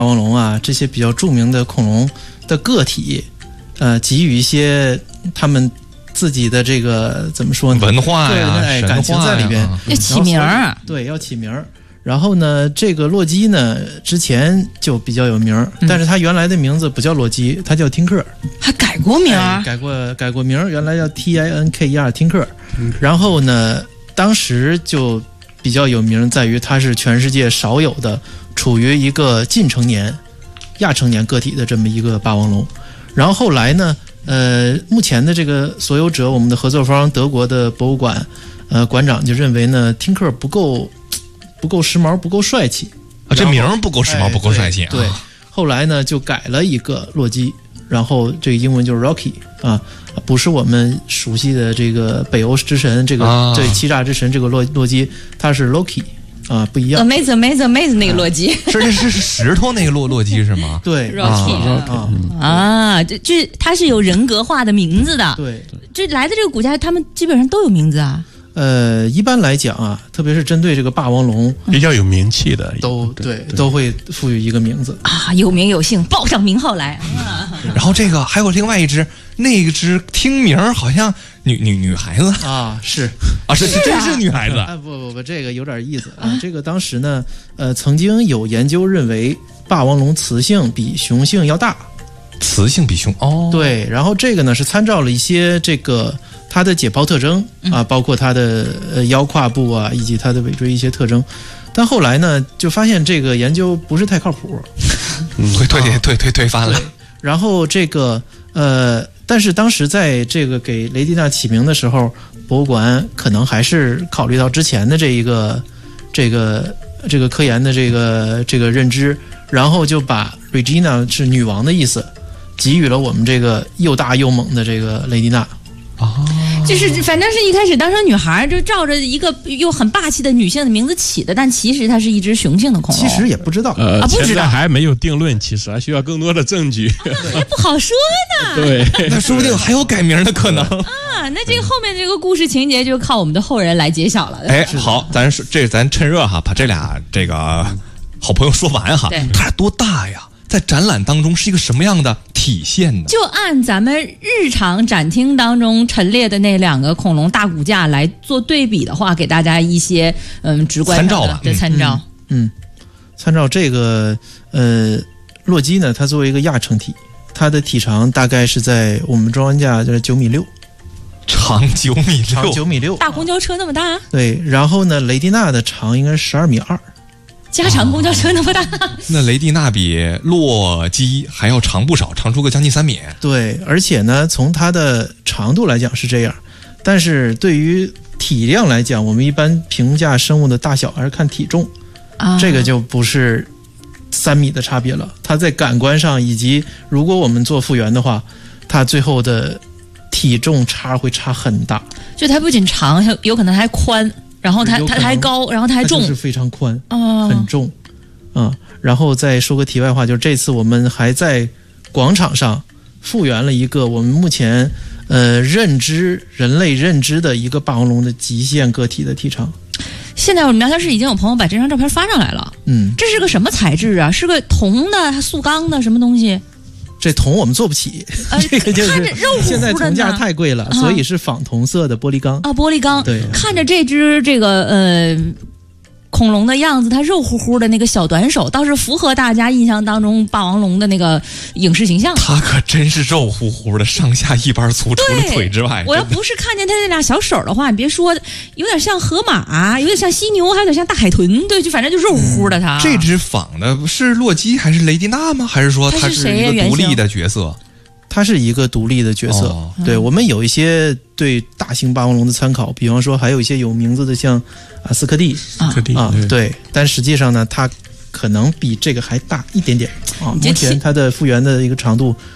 霸王龙啊这些比较著名的恐龙的个体，给予一些他们自己的这个怎么说呢？ 文化呀， 对，感情在里边， 要起名儿。 对，要起名儿。然后呢，这个洛基呢，之前就比较有名，但是他原来的名字不叫洛基，他叫汀克， 还改过名儿， 改过名，原来叫 TINKER 汀克。然后呢，当时就比较有名，在于它是全世界少有的处于一个近成年、亚成年个体的这么一个霸王龙。然后后来呢，目前的这个所有者，我们的合作方德国的博物馆，馆长就认为呢，汀克不够时髦，不够帅气啊，这名不够时髦，不够帅气。 对，后来呢就改了一个洛基，然后这个英文就是 Rocky 啊，不是我们熟悉的这个北欧之神，这个对欺诈之神这个洛基，它是 Loki 啊，不一样。 Amazing 那个洛基， 是石头那个洛基是吗？ 对 ，Rocky 这它是有人格化的名字的。 对， 这来的这个骨架，他们基本上都有名字啊。 一般来讲啊，特别是针对这个霸王龙比较有名气的， 都会赋予一个名字啊，有名有姓，报上名号来。 然后这个还有另外一只，那个只听名好像女孩子啊，是真是女孩子啊！不，这个有点意思啊。这个当时呢，曾经有研究认为霸王龙雌性比雄性要大， 雌性比雄对，然后这个呢是参照了一些这个它的解剖特征啊，包括它的腰胯部啊，以及它的尾椎一些特征。但后来呢，就发现这个研究不是太靠谱， 推翻了。 然后这个但是当时在这个给雷蒂娜起名的时候，博物馆可能还是考虑到之前的这个科研的这个认知，然后就把 Regina 是女王的意思，给予了我们这个又大又猛的这个雷蒂娜。 就是反正是一开始当成女孩，就照着一个又很霸气的女性的名字起的，但其实它是一只雄性的恐龙。 其实也不知道不知道， 现在还没有定论，其实还需要更多的证据， 还不好说呢。 对， 那说不定还有改名的可能啊。那这个后面这个故事情节就靠我们的后人来揭晓了。 哎，好，咱趁热哈，把这俩这个好朋友说完哈。它俩多大呀？在展览当中是一个什么样的体现呢？ 就按咱们日常展厅当中陈列的那两个恐龙大骨架来做对比的话，给大家一些直观参照吧， 对参照。 参照这个洛基呢，它作为一个亚成体，它的体长大概是在我们中央架就是9.6米， 长9.6米， 大公交车那么大。 对，然后呢，雷蒂娜的长应该是12.2米。 加长公交车那么大， 那雷蒂娜比洛基还要长不少，长出个将近3米。 对，而且呢，从它的长度来讲是这样，但是对于体量来讲，我们一般评价生物的大小还是看体重，这个就不是3米的差别了。它在感官上，以及如果我们做复原的话，它最后的体重差会差很大。 就它不仅长，有可能还宽。然后它还高，然后它还重， 它就是非常宽，很重，然后再说个题外话，就是这次我们还在广场上复原了一个我们目前人类认知的一个霸王龙的极限个体的体长。 现在我们聊天室已经有朋友把这张照片发上来了，这是个什么材质啊？是个铜的、塑钢的什么东西？ 这铜我们做不起，这个就是现在铜价太贵了，所以是仿铜色的玻璃钢啊，玻璃钢。 对， 看着这只这个恐龙的样子，它肉乎乎的那个小短手，倒是符合大家印象当中霸王龙的那个影视形象。 它可真是肉乎乎的，上下一般粗，除了腿之外。 我要不是看见它那俩小手的话，你别说，有点像河马，有点像犀牛，还有点像大海豚。对，就反正就肉乎的它。 这只仿的是洛基还是雷蒂娜吗？还是说它是一个独立的角色？ 它是一个独立的角色。对，我们有一些对大型霸王龙的参考，比方说还有一些有名字的像斯科蒂对，但实际上呢，它可能比这个还大一点点目前它的复原的一个长度